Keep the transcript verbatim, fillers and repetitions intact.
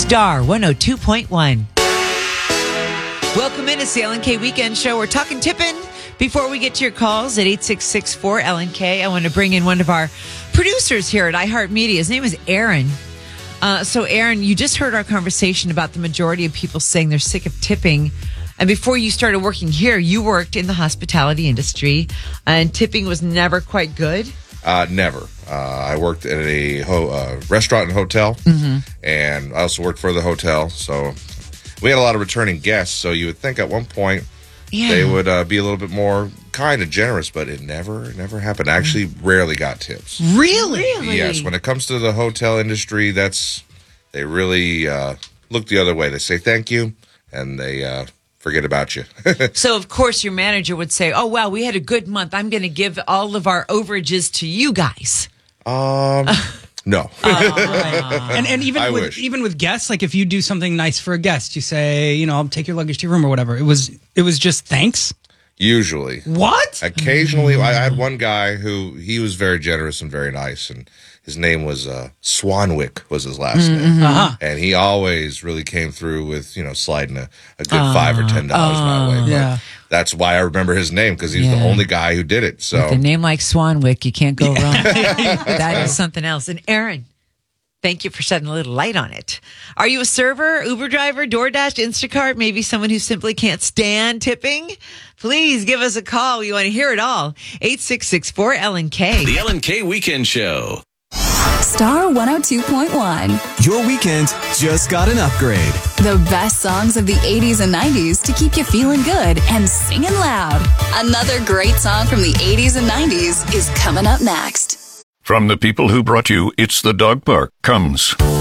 Star one oh two point one. Welcome in to the Ellen K Weekend Show. We're talking tipping. Before we get to your calls at eight six six four L N K, I want to bring in one of our producers here at iHeartMedia. His name is Aaron. Uh, so, Aaron, you just heard our conversation about the majority of people saying they're sick of tipping. And before you started working here, you worked in the hospitality industry, and tipping was never quite good. Uh, never. Uh, I worked at a ho- uh, restaurant and hotel, mm-hmm. and I also worked for the hotel. So we had a lot of returning guests. So you would think at one point yeah. they would uh, be a little bit more kind and generous, but it never, never happened. I actually rarely got tips. Really? really? Yes. When it comes to the hotel industry, that's they really uh, look the other way. They say thank you, and they uh, forget about you. So, of course, your manager would say, oh, wow, we had a good month. I'm going to give all of our overages to you guys. Um, no. uh, and and even I with wish. even with guests, like if you do something nice for a guest, you say, you know, I'll take your luggage to your room or whatever. It was it was just thanks. Usually. What? Occasionally, I had one guy who he was very generous and very nice, and his name was uh, Swanwick was his last mm-hmm. name, uh-huh. and he always really came through with you know sliding a, a good uh, five or ten dollars uh, my way. But yeah. that's why I remember his name because he's yeah. the only guy who did it. So with a name like Swanwick, you can't go wrong. That is something else. And Aaron, thank you for shedding a little light on it. Are you a server, Uber driver, DoorDash, Instacart, maybe someone who simply can't stand tipping? Please give us a call. We want to hear it all. eight six six four L N K. The Ellen K Weekend Show. Star one oh two point one. Your weekend just got an upgrade. The best songs of the eighties and nineties to keep you feeling good and singing loud. Another great song from the eighties and nineties is coming up next. From the people who brought you It's the Dog Park comes